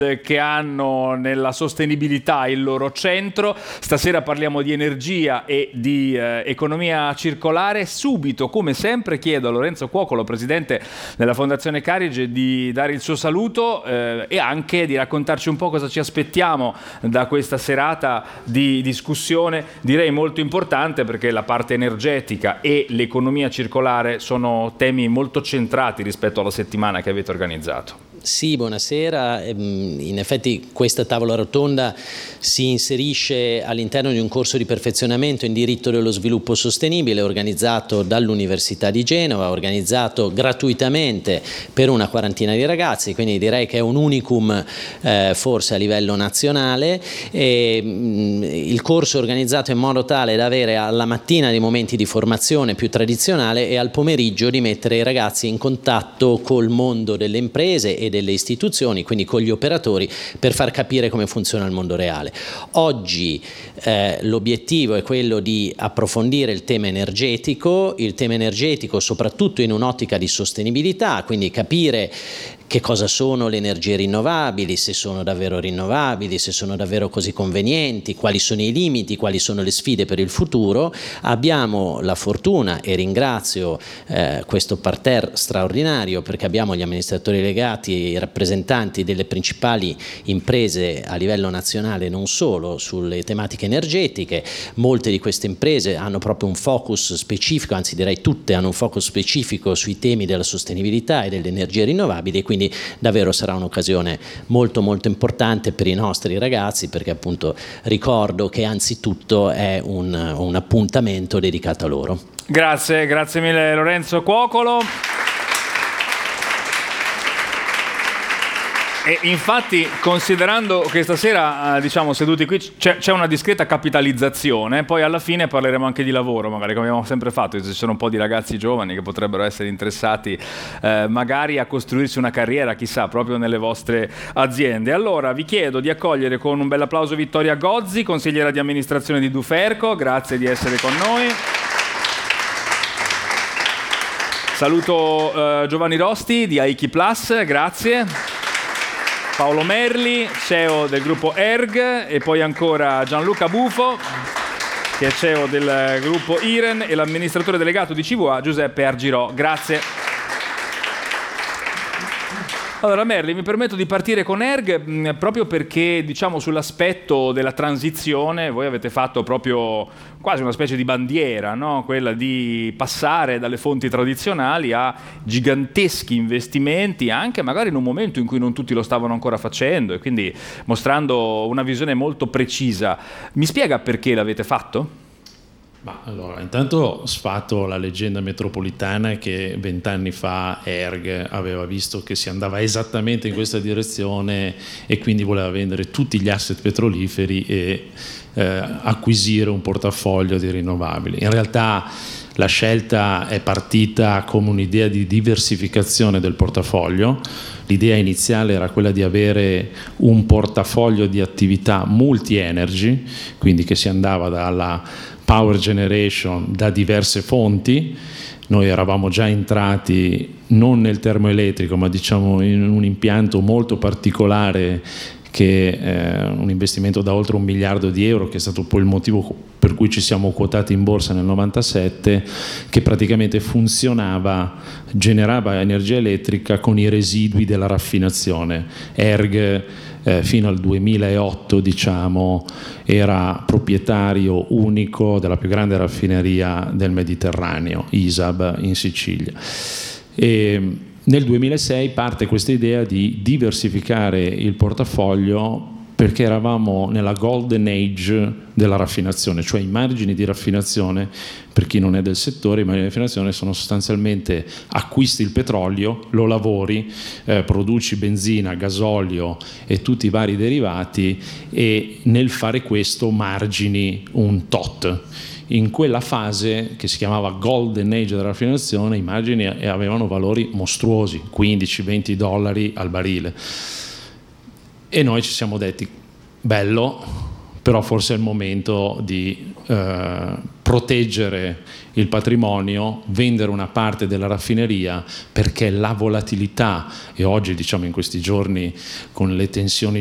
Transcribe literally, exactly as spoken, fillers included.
che hanno nella sostenibilità il loro centro. Stasera parliamo di energia e di eh, economia circolare. Subito, come sempre, chiedo a Lorenzo Cuocolo, presidente della Fondazione Carige, di dare il suo saluto eh, e anche di raccontarci un po' cosa ci aspettiamo da questa serata di discussione, direi molto importante, perché la parte energetica e l'economia circolare sono temi molto centrati rispetto alla settimana che avete organizzato. Sì, buonasera. In effetti questa tavola rotonda si inserisce all'interno di un corso di perfezionamento in diritto dello sviluppo sostenibile organizzato dall'Università di Genova, organizzato gratuitamente per una quarantina di ragazzi, quindi direi che è un unicum eh, forse a livello nazionale. E, mh, il corso è organizzato in modo tale da avere alla mattina dei momenti di formazione più tradizionale e al pomeriggio di mettere i ragazzi in contatto col mondo delle imprese e delle istituzioni, quindi con gli operatori, per far capire come funziona il mondo reale. Oggi eh, l'obiettivo è quello di approfondire il tema energetico, il tema energetico soprattutto in un'ottica di sostenibilità, quindi capire che cosa sono le energie rinnovabili, se sono davvero rinnovabili, se sono davvero così convenienti, quali sono i limiti, quali sono le sfide per il futuro. Abbiamo la fortuna, e ringrazio eh, questo parterre straordinario, perché abbiamo gli amministratori legati e i rappresentanti delle principali imprese a livello nazionale, non solo, sulle tematiche energetiche. Molte di queste imprese hanno proprio un focus specifico, anzi direi tutte hanno un focus specifico sui temi della sostenibilità e delle energie rinnovabili, e quindi davvero sarà un'occasione molto molto importante per i nostri ragazzi, perché appunto ricordo che anzitutto è un, un appuntamento dedicato a loro. Grazie, grazie mille Lorenzo Cuocolo. E infatti, considerando che stasera diciamo seduti qui c'è, c'è una discreta capitalizzazione, poi alla fine parleremo anche di lavoro, magari, come abbiamo sempre fatto. Ci sono un po' di ragazzi giovani che potrebbero essere interessati eh, magari a costruirsi una carriera, chissà, proprio nelle vostre aziende. Allora vi chiedo di accogliere con un bel applauso Vittoria Gozzi, consigliera di amministrazione di Duferco. Grazie di essere con noi. Saluto eh, Giovanni Rosti di Aiki Plus, grazie. Paolo Merli, C E O del gruppo Erg, e poi ancora Gianluca Bufo, che è C E O del gruppo Iren, e l'amministratore delegato di C V A Giuseppe Argirò. Grazie. Allora Merli, mi permetto di partire con Erg mh, proprio perché, diciamo, sull'aspetto della transizione voi avete fatto proprio quasi una specie di bandiera, no? Quella di passare dalle fonti tradizionali a giganteschi investimenti, anche magari in un momento in cui non tutti lo stavano ancora facendo, e quindi mostrando una visione molto precisa. Mi spiega perché l'avete fatto? Ma allora, intanto sfatto la leggenda metropolitana che vent'anni fa Erg aveva visto che si andava esattamente in questa direzione e quindi voleva vendere tutti gli asset petroliferi e eh, acquisire un portafoglio di rinnovabili. In realtà la scelta è partita come un'idea di diversificazione del portafoglio. L'idea iniziale era quella di avere un portafoglio di attività multi-energy, quindi che si andava dalla power generation da diverse fonti. Noi eravamo già entrati non nel termoelettrico, ma diciamo in un impianto molto particolare, che è un investimento da oltre un miliardo di euro, che è stato poi il motivo per cui ci siamo quotati in borsa nel novantasette, che praticamente funzionava, generava energia elettrica con i residui della raffinazione. Erg Eh, fino al duemilaotto diciamo era proprietario unico della più grande raffineria del Mediterraneo, I S A B in Sicilia. E nel duemilasei parte questa idea di diversificare il portafoglio, perché eravamo nella golden age della raffinazione, cioè i margini di raffinazione, per chi non è del settore, i margini di raffinazione sono sostanzialmente: acquisti il petrolio, lo lavori, eh, produci benzina, gasolio e tutti i vari derivati, e nel fare questo margini un tot. In quella fase, che si chiamava golden age della raffinazione, i margini avevano valori mostruosi, quindici venti dollari al barile. E noi ci siamo detti: bello, però forse è il momento di eh, proteggere il patrimonio, vendere una parte della raffineria, perché la volatilità, e oggi diciamo in questi giorni con le tensioni